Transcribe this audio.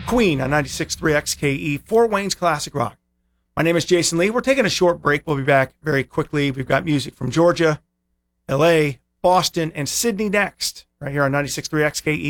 Queen on 96.3 XKE, Fort Wayne's Classic Rock. My name is Jason Lee. We're taking a short break. We'll be back very quickly. We've got music from Georgia, LA, Boston, and Sydney next, right here on 96.3 XKE.